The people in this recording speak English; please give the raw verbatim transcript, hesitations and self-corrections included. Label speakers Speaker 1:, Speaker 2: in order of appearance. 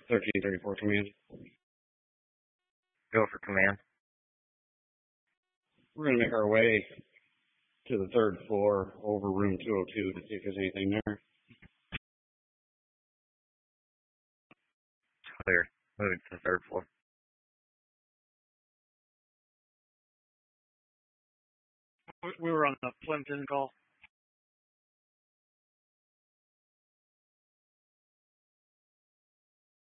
Speaker 1: thirteen thirty-four command.
Speaker 2: Go for command.
Speaker 1: We're going to make our way to the third floor over room two oh two to see if there's anything there.
Speaker 2: Clear. Moving to the third floor.
Speaker 3: We were on the Plimpton call.